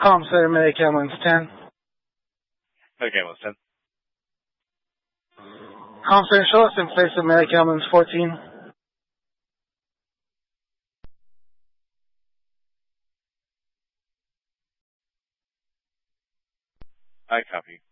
Center, Medic Ambulance 10. Medic Ambulance 10. Center, show us in place of Medic Ambulance 14. I copy.